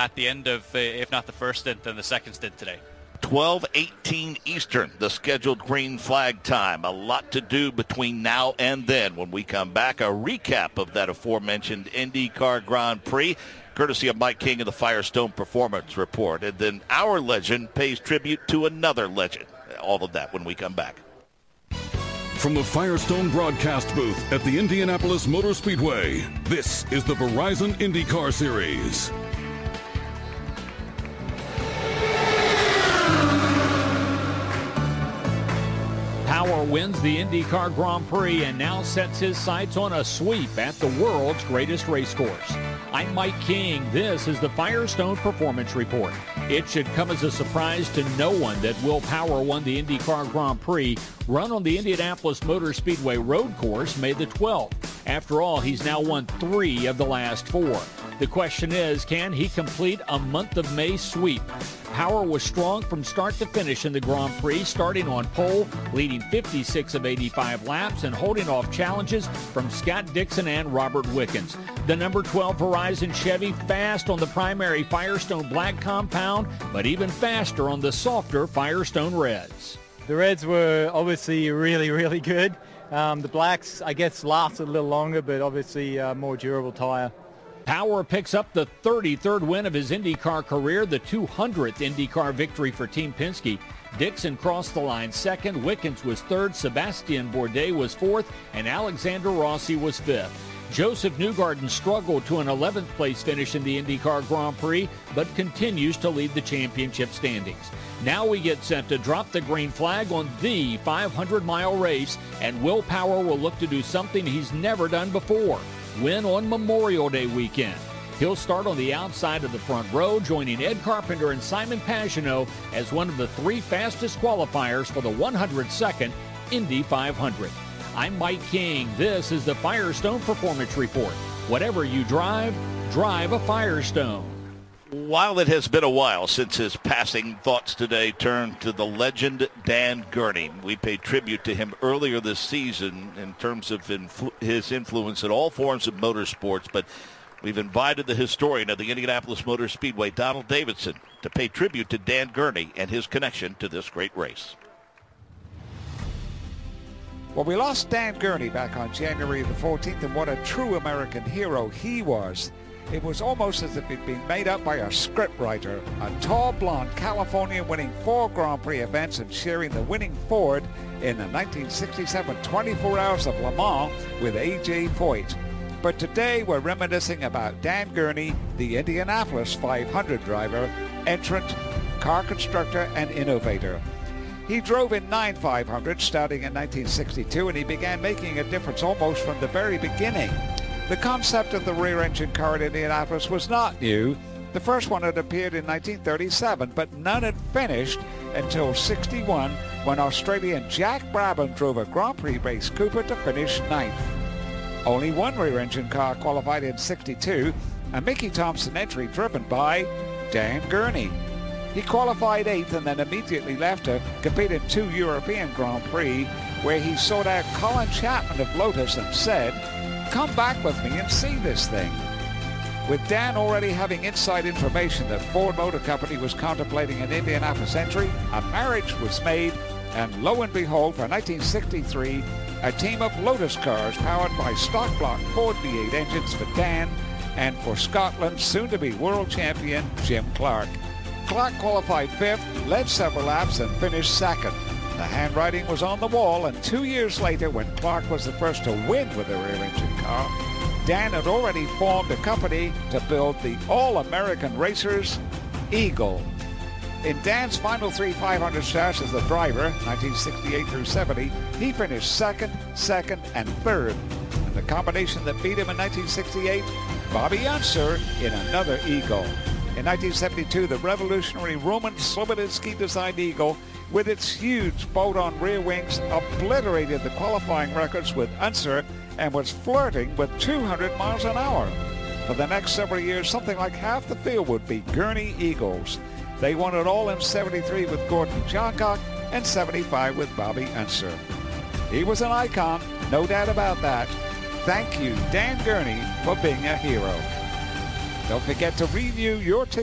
at the end of, if not the first stint, then the second stint today. 12:18 Eastern, the scheduled green flag time. A lot to do between now and then. When we come back, a recap of that aforementioned IndyCar Grand Prix, courtesy of Mike King of the Firestone Performance Report. And then our legend pays tribute to another legend. All of that when we come back. From the Firestone broadcast booth at the Indianapolis Motor Speedway, this is the Verizon IndyCar Series. Power wins the IndyCar Grand Prix and now sets his sights on a sweep at the world's greatest racecourse. I'm Mike King. This is the Firestone Performance Report. It should come as a surprise to no one that Will Power won the IndyCar Grand Prix run on the Indianapolis Motor Speedway road course May the 12th. After all, he's now won 3 of the last 4. The question is, can he complete a month of May sweep? Power was strong from start to finish in the Grand Prix, starting on pole, leading 56 of 85 laps, and holding off challenges from Scott Dixon and Robert Wickens. The number 12 Verizon Chevy fast on the primary Firestone Black compound, but even faster on the softer Firestone Reds. The Reds were obviously really, really good. The Blacks, I guess, lasted a little longer, but obviously more durable tire. Power picks up the 33rd win of his IndyCar career, the 200th IndyCar victory for Team Penske. Dixon crossed the line second, Wickens was third, Sebastian Bourdais was fourth, and Alexander Rossi was fifth. Joseph Newgarden struggled to an 11th place finish in the IndyCar Grand Prix, but continues to lead the championship standings. Now we get set to drop the green flag on the 500-mile race, and Will Power will look to do something he's never done before: win on Memorial Day weekend. He'll start on the outside of the front row, joining Ed Carpenter and Simon Pagenaud as one of the 3 fastest qualifiers for the 102nd Indy 500. I'm Mike King. This is the Firestone Performance Report. Whatever you drive, drive a Firestone. While it has been a while since his passing, thoughts today turn to the legend Dan Gurney. We paid tribute to him earlier this season in terms of his influence in all forms of motorsports, but we've invited the historian of the Indianapolis Motor Speedway, Donald Davidson, to pay tribute to Dan Gurney and his connection to this great race. Well, we lost Dan Gurney back on January the 14th, and what a true American hero he was. It was almost as if he'd been made up by a scriptwriter. A tall, blonde Californian winning 4 Grand Prix events and sharing the winning Ford in the 1967 24 Hours of Le Mans with A.J. Foyt. But today we're reminiscing about Dan Gurney, the Indianapolis 500 driver, entrant, car constructor, and innovator. He drove in 9 500s starting in 1962, and he began making a difference almost from the very beginning. The concept of the rear-engine car at Indianapolis was not new. The first one had appeared in 1937, but none had finished until 61, when Australian Jack Brabham drove a Grand Prix race Cooper to finish 9th. Only one rear-engine car qualified in 62, a Mickey Thompson entry driven by Dan Gurney. He qualified 8th and then immediately left to compete in 2 European Grand Prix, where he sought out Colin Chapman of Lotus and said, "Come back with me and see this thing." With Dan already having inside information that Ford Motor Company was contemplating an Indianapolis entry, a marriage was made, and lo and behold, for 1963, a team of Lotus cars powered by stock block Ford V8 engines for Dan and for Scotland's soon-to-be world champion, Jim Clark. Clark qualified 5th, led several laps, and finished 2nd. The handwriting was on the wall, and 2 years later, when Clark was the first to win with a rear-engine car, Dan had already formed a company to build the All-American Racers Eagle. In Dan's final 3 500 starts as the driver, 1968 through 70, he finished 2nd, and 3rd. And the combination that beat him in 1968, Bobby Unser in another Eagle. In 1972, the revolutionary Roman Slobodinsky designed Eagle, with its huge bolt-on rear wings, obliterated the qualifying records with Unser and was flirting with 200 miles an hour. For the next several years, something like half the field would be Gurney Eagles. They won it all in 73 with Gordon Johncock and 75 with Bobby Unser. He was an icon, no doubt about that. Thank you, Dan Gurney, for being a hero. Don't forget to review your ticket